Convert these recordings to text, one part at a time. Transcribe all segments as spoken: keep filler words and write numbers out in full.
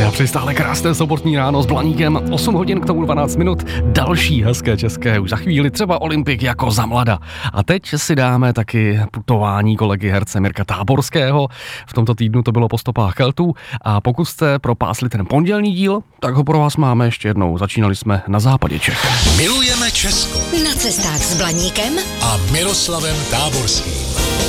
Já přeji stále krásné sobotní ráno s Blaníkem, osm hodin k tomu dvanáct minut, další hezké české, už za chvíli třeba Olympik jako za mlada. A teď si dáme taky putování kolegy herce Mirka Táborského, v tomto týdnu to bylo po stopách Keltů a pokud jste propásli ten pondělní díl, tak ho pro vás máme ještě jednou, začínali jsme na západě Čech. Milujeme Česko. Na cestách s Blaníkem A Miroslavem Táborským.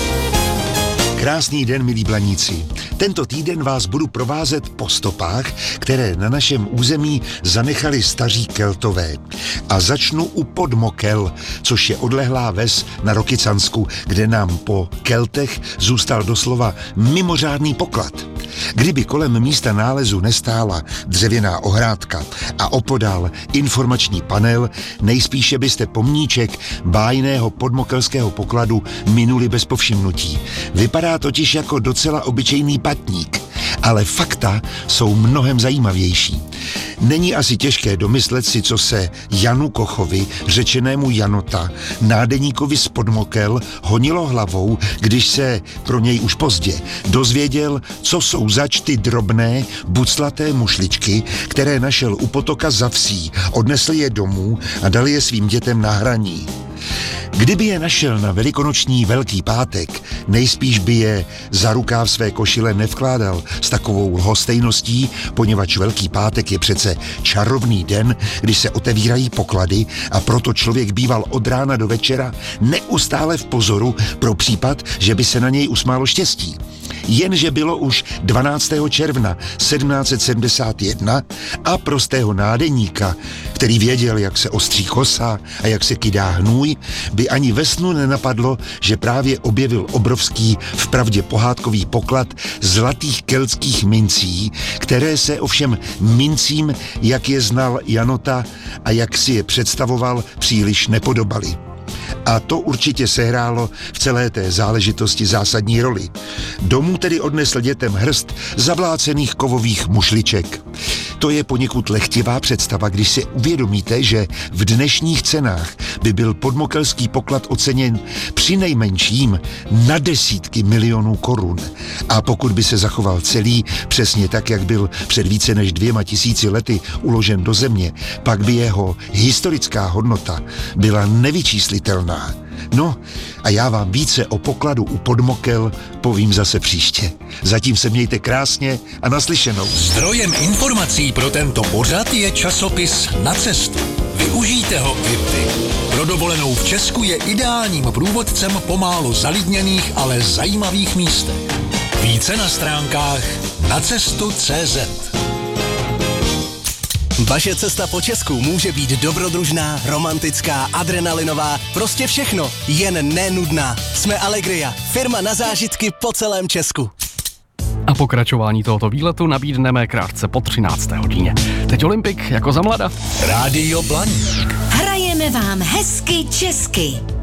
Krásný den, milí Blaníci. Tento týden vás budu provázet po stopách, které na našem území zanechali staří Keltové. A začnu u Podmokel, což je odlehlá ves na Rokycansku, kde nám po Keltech zůstal doslova mimořádný poklad. Kdyby kolem místa nálezu nestála dřevěná ohrádka a opodál informační panel, nejspíše byste pomníček bájného podmokelského pokladu minuli bez povšimnutí. Vypadá totiž jako docela obyčejný patník, ale fakta jsou mnohem zajímavější. Není asi těžké domyslet si, co se Janu Kochovi, řečenému Janota, nádeníkovi z Podmokel, honilo hlavou, když se pro něj už pozdě dozvěděl, co jsou zač ty drobné, buclaté mušličky, které našel u potoka za vsí, odnesl je domů a dal je svým dětem na hraní. Kdyby je našel na velikonoční Velký pátek, nejspíš by je za rukáv své košile nevkládal s takovou lhostejností, poněvadž Velký pátek je přece čarovný den, kdy se otevírají poklady a proto člověk býval od rána do večera neustále v pozoru pro případ, že by se na něj usmálo štěstí. Jenže bylo už dvanáctého června sedmnáct set sedmdesát jedna a prostého nádeníka, který věděl, jak se ostří kosa a jak se kydá hnůj, by ani ve snu nenapadlo, že právě objevil obrovský, vpravdě pohádkový poklad zlatých keltských mincí, které se ovšem mincím, jak je znal Janota a jak si je představoval, příliš nepodobaly. A to určitě sehrálo v celé té záležitosti zásadní roli. Domů tedy odnesl dětem hrst zavlácených kovových mušliček. To je poněkud lehtivá představa, když si uvědomíte, že v dnešních cenách by byl podmokelský poklad oceněn přinejmenším na desítky milionů korun. A pokud by se zachoval celý, přesně tak, jak byl před více než dvěma tisíci lety uložen do země, pak by jeho historická hodnota byla nevyčíslitelná. No a já vám více o pokladu u Podmokel povím zase příště. Zatím se mějte krásně a naslyšenou. Zdrojem informací pro tento pořad je časopis Na cestu. Využijte ho i vy. Pro dovolenou v Česku je ideálním průvodcem po málo zalidněných, ale zajímavých místech. Více na stránkách nacestu tečka cé zet. Vaše cesta po Česku může být dobrodružná, romantická, adrenalinová, prostě všechno, jen nenudná. Jsme Allegria, firma na zážitky po celém Česku. A pokračování tohoto výletu nabídneme krátce po třinácté hodině. Teď Olympik jako za mlada. Rádio Blaník. hrajeme vám hezky česky.